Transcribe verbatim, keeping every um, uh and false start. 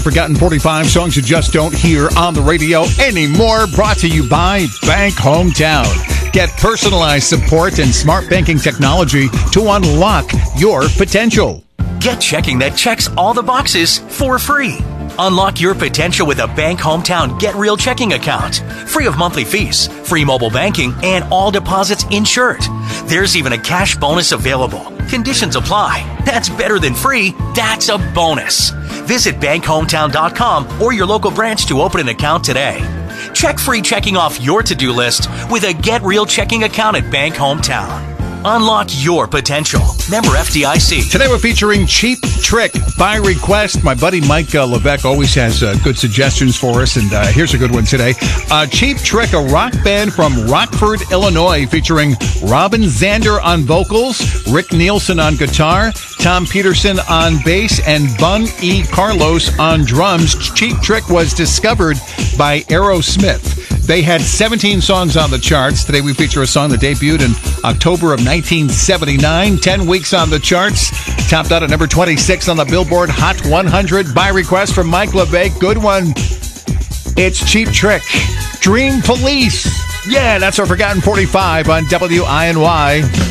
Forgotten forty-five songs you just don't hear on the radio anymore. Brought to you by Bank Hometown. Get personalized support and smart banking technology to unlock your potential. Get checking that checks all the boxes for free. Unlock your potential with a Bank Hometown Get Real checking account. Free of monthly fees, free mobile banking, and all deposits insured. There's even a cash bonus available. Conditions apply. That's better than free. That's a bonus. Visit bank hometown dot com or your local branch to open an account today. Check free checking off your to-do list with a Get Real checking account at Bank Hometown. Unlock your potential. Member F D I C. Today we're featuring Cheap Trick by request. My buddy Mike uh, Levesque always has uh, good suggestions for us, and uh, here's a good one today. Uh, Cheap Trick, a rock band from Rockford, Illinois, featuring Robin Zander on vocals, Rick Nielsen on guitar, Tom Peterson on bass, and Bun E. Carlos on drums. Cheap Trick was discovered by Aerosmith. They had seventeen songs on the charts. Today we feature a song that debuted in October of nineteen seventy-nine. ten weeks on the charts. Topped out at number twenty-six on the Billboard Hot one hundred by request from Mike LeVay. Good one. It's Cheap Trick. Dream Police. Yeah, that's our Forgotten forty-five on W I N Y.